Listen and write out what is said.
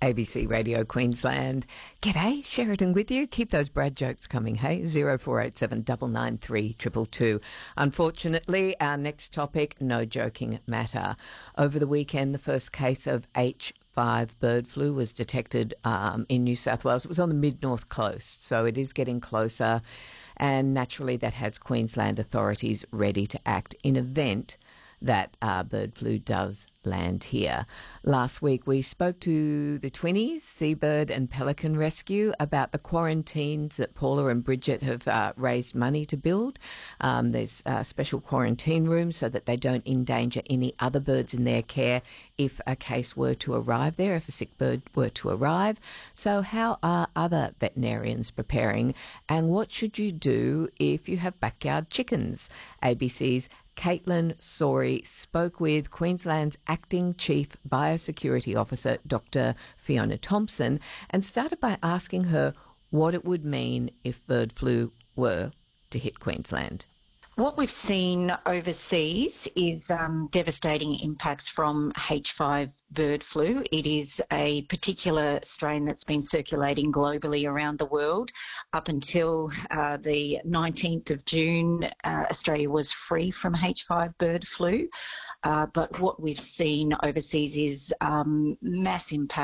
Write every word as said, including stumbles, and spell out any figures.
A B C Radio Queensland. G'day, Sheridan with you. Keep those Brad jokes coming, hey? zero four eight seven nine nine three two two two. Unfortunately, our next topic, no joking matter. Over the weekend, the first case of H five bird flu was detected um, in New South Wales. It was on the mid-north coast, so it is getting closer. And naturally, that has Queensland authorities ready to act in event that uh, bird flu does land here. Last week, we spoke to the Twinnies, Seabird and Pelican Rescue, about the quarantines that Paula and Bridget have uh, raised money to build. Um, there's uh, special quarantine rooms so that they don't endanger any other birds in their care if a case were to arrive there, if a sick bird were to arrive. So how are other veterinarians preparing, and what should you do if you have backyard chickens? A B C's Caitlin Sori spoke with Queensland's Acting Chief Biosecurity Officer, Doctor Fiona Thompson, and started by asking her what it would mean if bird flu were to hit Queensland. What we've seen overseas is um, devastating impacts from H five bird flu. It is a particular strain that's been circulating globally around the world. Up until uh, the nineteenth of June, uh, Australia was free from H five bird flu. Uh, but what we've seen overseas is um, mass impact